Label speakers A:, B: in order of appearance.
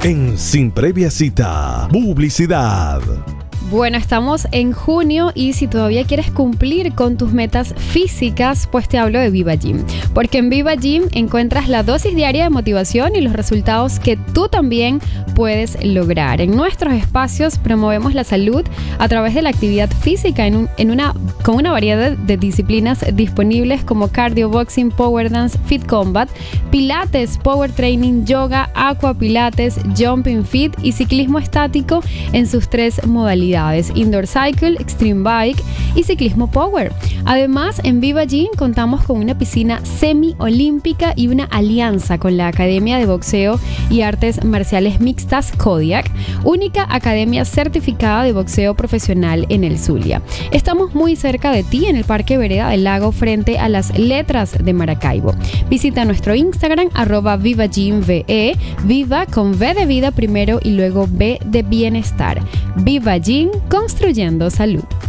A: En Sin Previa Cita, publicidad.
B: Bueno, estamos en junio y si todavía quieres cumplir con tus metas físicas, pues te hablo de Viva Gym. Porque en Viva Gym encuentras la dosis diaria de motivación y los resultados que tú también puedes lograr. En nuestros espacios promovemos la salud a través de la actividad física con una variedad de disciplinas disponibles como cardio, boxing, power dance, fit combat, pilates, power training, yoga, aqua pilates, jumping fit y ciclismo estático en sus 3 modalidades: indoor cycle, extreme bike y ciclismo power. Además, en Viva Gym contamos con una piscina semi-olímpica y una alianza con la Academia de Boxeo y Artes Marciales Mixtas Kodiak, única academia certificada de boxeo profesional en el Zulia. Estamos muy cerca de ti en el Parque Vereda del Lago frente a las Letras de Maracaibo. Visita nuestro Instagram @VivaGymVE, Viva con V de vida primero y luego B de bienestar. Viva Gym, construyendo salud.